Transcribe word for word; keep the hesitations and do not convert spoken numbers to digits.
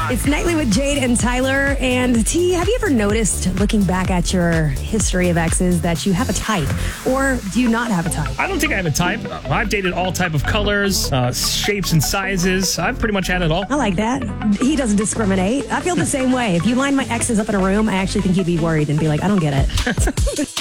It's Nightly with Jade and Tyler. And T, have you ever noticed, looking back at your history of exes, that you have a type? Or do you not have a type? I don't think I have a type. I've dated all type of colors, uh, shapes, and sizes. I've pretty much had it all. I like that. He doesn't discriminate. I feel the same way. If you line my exes up in a room, I actually think he'd be worried and be like, I don't get it.